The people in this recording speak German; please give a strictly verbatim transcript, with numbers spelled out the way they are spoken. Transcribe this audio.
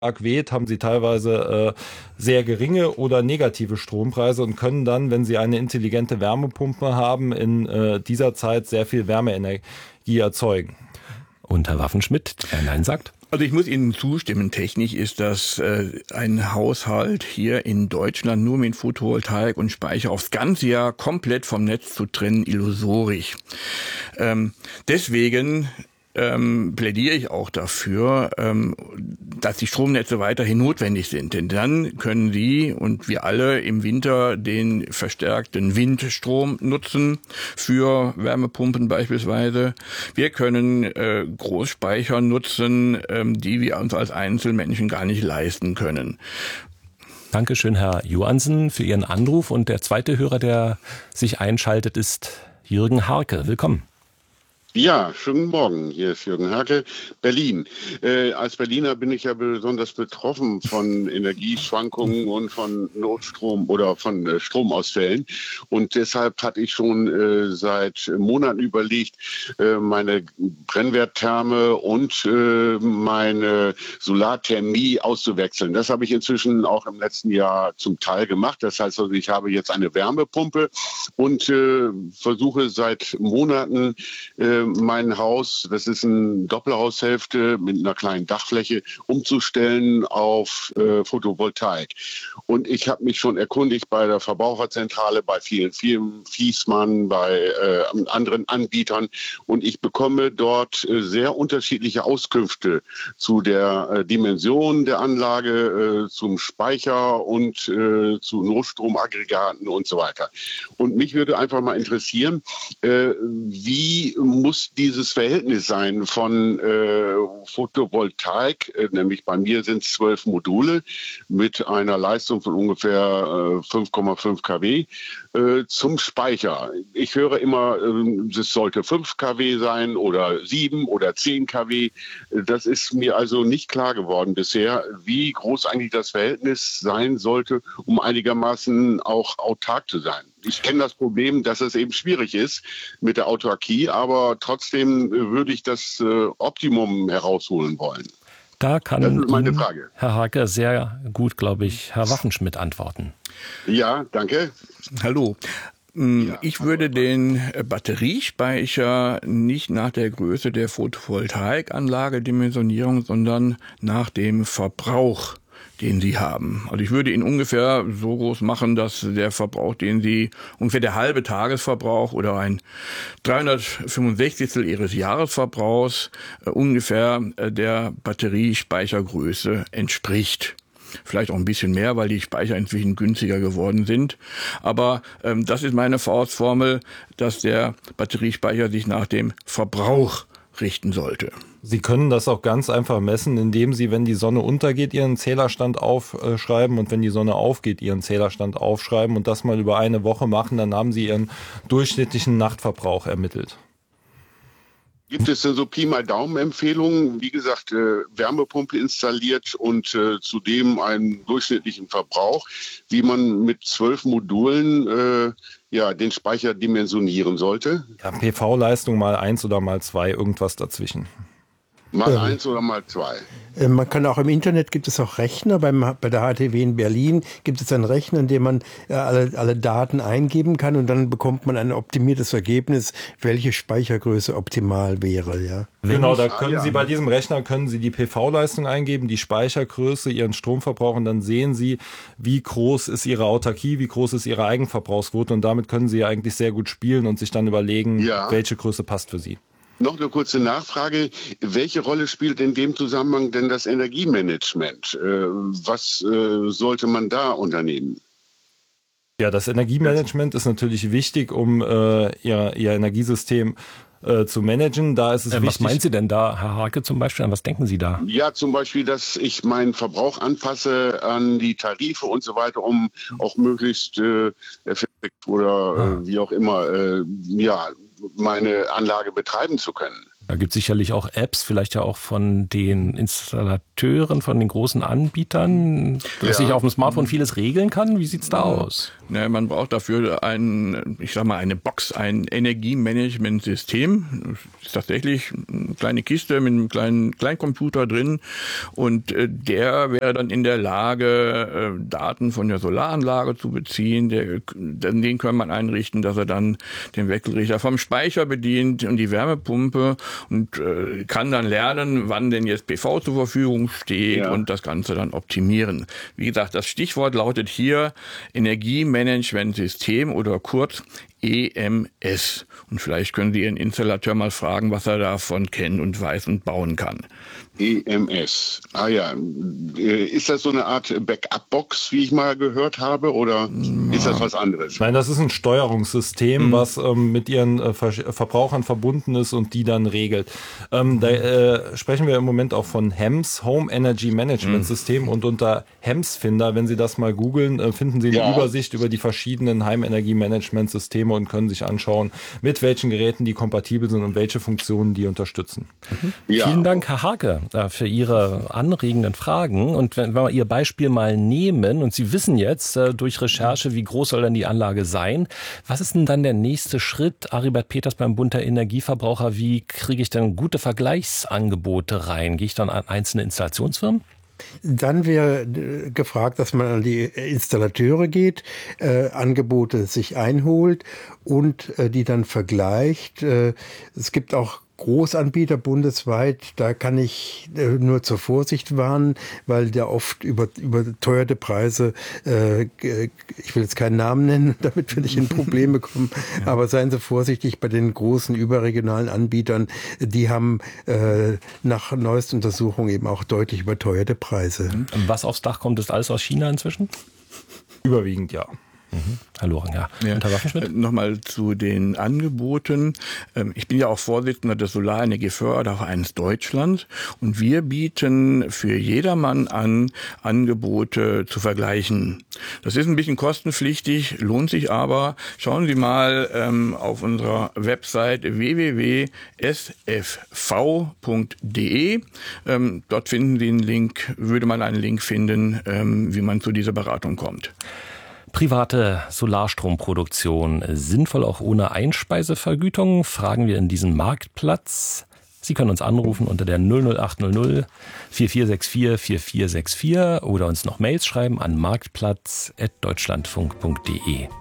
stark weht, haben sie teilweise äh, sehr geringe oder negative Strompreise und können dann, wenn sie eine intelligente Wärmepumpe haben, in äh, dieser Zeit sehr viel Wärmeenergie erzeugen. Und Herr Waffenschmidt, der Nein sagt? Also ich muss Ihnen zustimmen, technisch ist das äh, ein Haushalt hier in Deutschland nur mit Photovoltaik und Speicher aufs ganze Jahr komplett vom Netz zu trennen, illusorisch. Ähm, deswegen ähm, plädiere ich auch dafür, ähm, dass die Stromnetze weiterhin notwendig sind. Denn dann können Sie und wir alle im Winter den verstärkten Windstrom nutzen für Wärmepumpen beispielsweise. Wir können äh, Großspeicher nutzen, ähm, die wir uns als Einzelmenschen gar nicht leisten können. Dankeschön, Herr Johansen, für Ihren Anruf. Und der zweite Hörer, der sich einschaltet, ist Jürgen Harke. Willkommen. Ja, schönen Morgen. Hier ist Jürgen Harke, Berlin. Äh, als Berliner bin ich ja besonders betroffen von Energieschwankungen und von Notstrom oder von äh, Stromausfällen. Und deshalb hatte ich schon äh, seit Monaten überlegt, äh, meine Brennwerttherme und äh, meine Solarthermie auszuwechseln. Das habe ich inzwischen auch im letzten Jahr zum Teil gemacht. Das heißt also, ich habe jetzt eine Wärmepumpe und äh, versuche seit Monaten äh, mein Haus, das ist eine Doppelhaushälfte mit einer kleinen Dachfläche, umzustellen auf äh, Photovoltaik. Und ich habe mich schon erkundigt bei der Verbraucherzentrale, bei vielen Firmen, Fiesmann, bei äh, anderen Anbietern. Und ich bekomme dort äh, sehr unterschiedliche Auskünfte zu der äh, Dimension der Anlage, äh, zum Speicher und äh, zu Notstromaggregaten und so weiter. Und mich würde einfach mal interessieren, äh, wie muss dieses Verhältnis sein von äh, Photovoltaik, äh, nämlich bei mir sind es zwölf Module mit einer Leistung von ungefähr äh, fünf Komma fünf Kilowatt, äh, zum Speicher. Ich höre immer, äh, es sollte fünf Kilowatt sein oder sieben oder zehn Kilowatt. Das ist mir also nicht klar geworden bisher, wie groß eigentlich das Verhältnis sein sollte, um einigermaßen auch autark zu sein. Ich kenne das Problem, dass es eben schwierig ist mit der Autarkie, aber trotzdem würde ich das äh, Optimum herausholen wollen. Da kann das ist meine Ihnen, Frage. Herr Harke, sehr gut, glaube ich, Herr Waffenschmidt antworten. Ja, danke. Hallo. Ich würde den Batteriespeicher nicht nach der Größe der Photovoltaikanlage dimensionieren, sondern nach dem Verbrauch, den Sie haben. Also ich würde ihn ungefähr so groß machen, dass der Verbrauch, den Sie, ungefähr der halbe Tagesverbrauch oder ein dreihundertfünfundsechzigstel Ihres Jahresverbrauchs äh, ungefähr äh, der Batteriespeichergröße entspricht. Vielleicht auch ein bisschen mehr, weil die Speicher inzwischen günstiger geworden sind. Aber ähm, das ist meine Faustformel, dass der Batteriespeicher sich nach dem Verbrauch richten sollte. Sie können das auch ganz einfach messen, indem Sie, wenn die Sonne untergeht, Ihren Zählerstand aufschreiben und wenn die Sonne aufgeht, Ihren Zählerstand aufschreiben und das mal über eine Woche machen, dann haben Sie Ihren durchschnittlichen Nachtverbrauch ermittelt. Gibt es denn so Pi mal Daumen-Empfehlungen? Wie gesagt, äh, Wärmepumpe installiert und äh, zudem einen durchschnittlichen Verbrauch, wie man mit zwölf Modulen äh, ja, den Speicher dimensionieren sollte? Ja, P V-Leistung mal eins oder mal zwei, irgendwas dazwischen. Mal ähm, eins oder mal zwei. Äh, man kann auch im Internet, gibt es auch Rechner. Beim, bei der H T W in Berlin gibt es einen Rechner, in dem man äh, alle, alle Daten eingeben kann und dann bekommt man ein optimiertes Ergebnis, welche Speichergröße optimal wäre. Ja. Genau, da können ah, ja. Sie bei diesem Rechner können Sie die P V-Leistung eingeben, die Speichergröße, Ihren Stromverbrauch und dann sehen Sie, wie groß ist Ihre Autarkie, wie groß ist Ihre Eigenverbrauchsquote und damit können Sie eigentlich sehr gut spielen und sich dann überlegen, ja. welche Größe passt für Sie. Noch eine kurze Nachfrage. Welche Rolle spielt in dem Zusammenhang denn das Energiemanagement? Was sollte man da unternehmen? Ja, das Energiemanagement ist natürlich wichtig, um äh, ihr, ihr Energiesystem äh, zu managen. Da ist es äh, wichtig. Was meinen Sie denn da, Herr Harke, zum Beispiel? An was denken Sie da? Ja, zum Beispiel, dass ich meinen Verbrauch anpasse an die Tarife und so weiter, um auch möglichst äh, effektiv oder äh, wie auch immer, äh, ja, meine Anlage betreiben zu können. Da gibt es sicherlich auch Apps, vielleicht ja auch von den Installateuren, von den großen Anbietern, dass Ja. ich auf dem Smartphone vieles regeln kann. Wie sieht's da aus? Ne, man braucht dafür ein, ich sag mal, eine Box, ein Energiemanagementsystem. Das ist tatsächlich eine kleine Kiste mit einem kleinen Kleincomputer drin und äh, der wäre dann in der Lage, äh, Daten von der Solaranlage zu beziehen. Der, den kann man einrichten, dass er dann den Wechselrichter vom Speicher bedient und die Wärmepumpe und äh, kann dann lernen, wann denn jetzt P V zur Verfügung steht Ja. und das Ganze dann optimieren. Wie gesagt, das Stichwort lautet hier Energiemanagementsystem oder kurz E M S. Und vielleicht können Sie Ihren Installateur mal fragen, was er davon kennt und weiß und bauen kann. E M S. Ah ja. Äh, Ist das so eine Art Backup-Box, wie ich mal gehört habe, oder ist das was anderes? Nein, das ist ein Steuerungssystem, Mhm. was ähm, mit ihren äh, Ver Verbrauchern verbunden ist und die dann regelt. Ähm, da äh, sprechen wir im Moment auch von H E M S, Home Energy Management System. Und unter H E M S-Finder, wenn Sie das mal googeln, äh, finden Sie eine Ja. Übersicht über die verschiedenen Heimenergie-Management-Systeme und können sich anschauen, mit welchen Geräten die kompatibel sind und welche Funktionen die unterstützen. Ja. Vielen Dank, Herr Hake, äh, für Ihre anregenden Fragen. Und wenn wir Ihr Beispiel mal nehmen und Sie wissen jetzt äh, durch Recherche, wie groß soll denn die Anlage sein, was ist denn dann der nächste Schritt? Aribert Peters beim Bund der Energieverbraucher, wie kriege ich denn gute Vergleichsangebote rein? Gehe ich dann an einzelne Installationsfirmen? Dann wäre äh, gefragt, dass man an die Installateure geht, äh, Angebote sich einholt und äh, die dann vergleicht. Äh, es gibt auch Großanbieter bundesweit, da kann ich äh, nur zur Vorsicht warnen, weil da oft über überteuerte Preise, äh, ich will jetzt keinen Namen nennen, damit will ich in Probleme kommen, ja. Aber seien Sie vorsichtig bei den großen überregionalen Anbietern, die haben äh, nach neuesten Untersuchungen eben auch deutlich überteuerte Preise. Was aufs Dach kommt, ist alles aus China inzwischen? Überwiegend ja. Mhm. Herr Loring, ja. Ja. Und Herr Waffenschmidt? Nochmal zu den Angeboten. Ich bin ja auch Vorsitzender des Solarenergiefördervereins Deutschland und wir bieten für jedermann an, Angebote zu vergleichen. Das ist ein bisschen kostenpflichtig, lohnt sich aber. Schauen Sie mal ähm, auf unserer Website w w w punkt s f v punkt d e. Ähm, dort finden Sie einen Link, würde man einen Link finden, ähm, wie man zu dieser Beratung kommt. Private Solarstromproduktion sinnvoll auch ohne Einspeisevergütung? Fragen wir in diesem Marktplatz. Sie können uns anrufen unter der null null acht null null vier vier sechs vier vier vier sechs vier oder uns noch Mails schreiben an marktplatz at deutschlandfunk punkt de.